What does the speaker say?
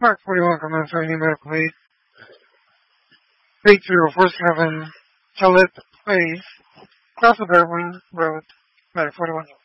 Mark 41 comments on any medical aid. Breakthrough of 47 Chalet Place, Cross of Darwin Road, Matter 41.